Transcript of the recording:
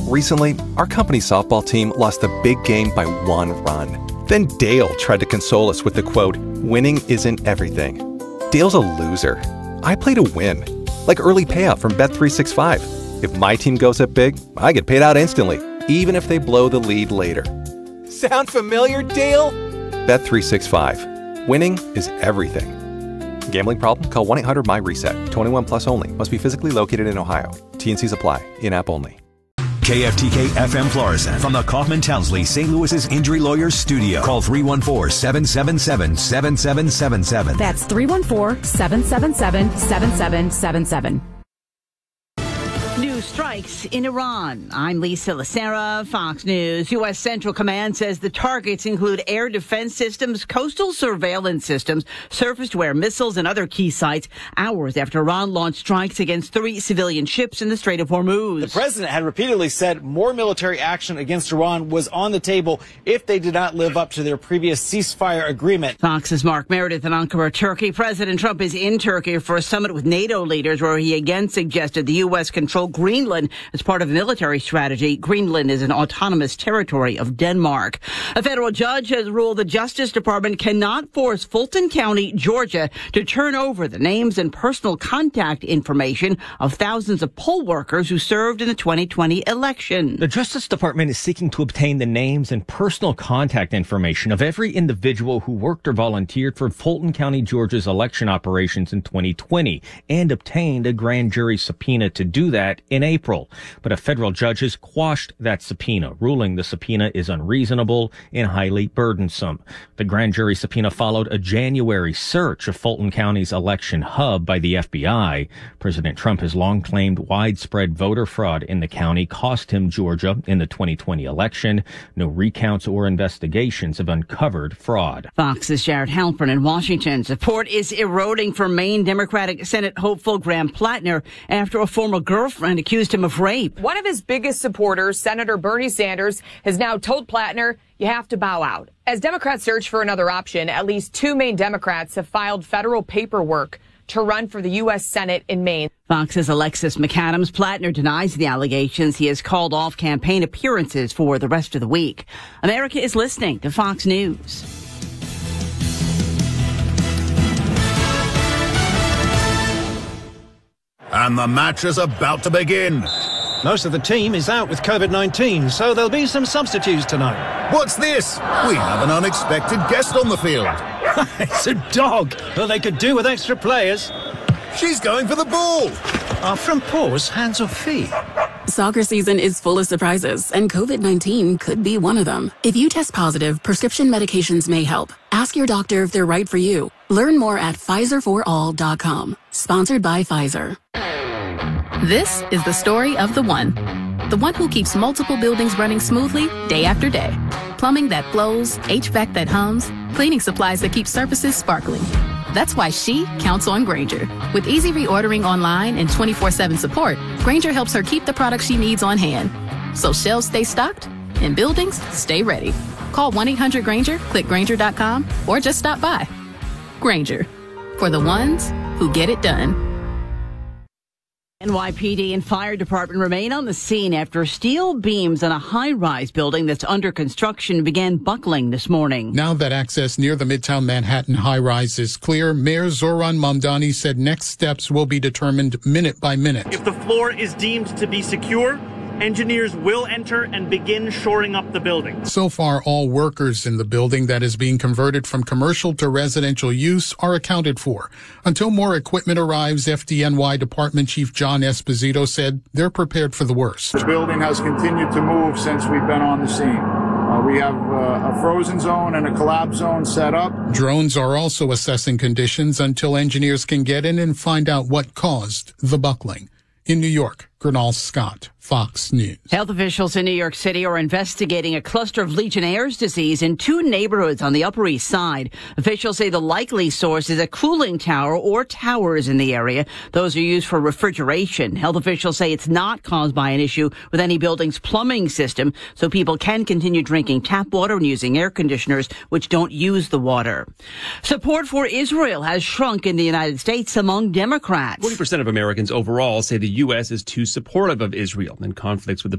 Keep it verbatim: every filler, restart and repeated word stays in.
Recently, our company softball team lost a big game by one run. Then Dale tried to console us with the quote, "Winning isn't everything." Dale's a loser. I play to win, like early payout from Bet three sixty-five. If my team goes up big, I get paid out instantly, even if they blow the lead later. Sound familiar, Dale? Bet three sixty-five. Winning is everything. Gambling problem? Call one eight hundred M Y RESET. twenty-one plus only. Must be physically located in Ohio. T and Cs apply. In-app only. K F T K F M Florissant from the Kaufman Townsley Saint Louis's Injury Lawyers Studio. Call three one four, seven seven seven, seven seven seven seven. That's three one four, seven seven seven, seven seven seven seven. New strikes in Iran. I'm Lisa Lacera, Fox News. U S. Central Command says the targets include air defense systems, coastal surveillance systems, surface-to-air missiles, and other key sites hours after Iran launched strikes against three civilian ships in the Strait of Hormuz. The president had repeatedly said more military action against Iran was on the table if they did not live up to their previous ceasefire agreement. Fox's Mark Meredith in Ankara, Turkey. President Trump is in Turkey for a summit with NATO leaders where he again suggested the U S control Greenland as part of a military strategy. Greenland is an autonomous territory of Denmark. A federal judge has ruled the Justice Department cannot force Fulton County, Georgia, to turn over the names and personal contact information of thousands of poll workers who served in the twenty twenty election. The Justice Department is seeking to obtain the names and personal contact information of every individual who worked or volunteered for Fulton County, Georgia's election operations in twenty twenty and obtained a grand jury subpoena to do that in April. But a federal judge has quashed that subpoena, ruling the subpoena is unreasonable and highly burdensome. The grand jury subpoena followed a January search of Fulton County's election hub by the F B I. President Trump has long claimed widespread voter fraud in the county cost him Georgia in the twenty twenty election. No recounts or investigations have uncovered fraud. Fox's Jared Halpern in Washington. Support is eroding for Maine Democratic Senate hopeful Graham Plattner after a former girlfriend accused him of rape. One of his biggest supporters, Senator Bernie Sanders, has now told Plattner, you have to bow out. As Democrats search for another option, at least two Maine Democrats have filed federal paperwork to run for the U S Senate in Maine. Fox's Alexis McAdams. Plattner denies the allegations. He has called off campaign appearances for the rest of the week. America is listening to Fox News. And the match is about to begin. Most of the team is out with COVID nineteen, so there'll be some substitutes tonight. What's this? We have an unexpected guest on the field. It's a dog, but they could do with extra players. She's going for the ball. Are front paws hands or feet? Soccer season is full of surprises, and COVID nineteen could be one of them. If you test positive, prescription medications may help. Ask your doctor if they're right for you. Learn more at Pfizer for all dot com. Sponsored by Pfizer. This is the story of the one. The one who keeps multiple buildings running smoothly day after day. Plumbing that flows, H V A C that hums, cleaning supplies that keep surfaces sparkling. That's why she counts on Grainger. With easy reordering online and twenty-four seven support, Grainger helps her keep the products she needs on hand. So shelves stay stocked and buildings stay ready. Call one eight hundred Grainger, click Grainger dot com, or just stop by. Grainger, for the ones who get it done. N Y P D and fire department remain on the scene after steel beams on a high-rise building that's under construction began buckling this morning. Now that access near the Midtown Manhattan high-rise is clear, Mayor Zoran Mamdani said next steps will be determined minute by minute. If the floor is deemed to be secure, engineers will enter and begin shoring up the building. So far, all workers in the building that is being converted from commercial to residential use are accounted for. Until more equipment arrives, F D N Y Department Chief John Esposito said they're prepared for the worst. The building has continued to move since we've been on the scene. Uh, we have uh, a frozen zone and a collapse zone set up. Drones are also assessing conditions until engineers can get in and find out what caused the buckling. In New York, Gernal Scott, Fox News. Health officials in New York City are investigating a cluster of Legionnaire's disease in two neighborhoods on the Upper East Side. Officials say the likely source is a cooling tower or towers in the area. Those are used for refrigeration. Health officials say it's not caused by an issue with any building's plumbing system, so people can continue drinking tap water and using air conditioners, which don't use the water. Support for Israel has shrunk in the United States among Democrats. forty percent of Americans overall say the U S is too supportive of Israel, and conflicts with the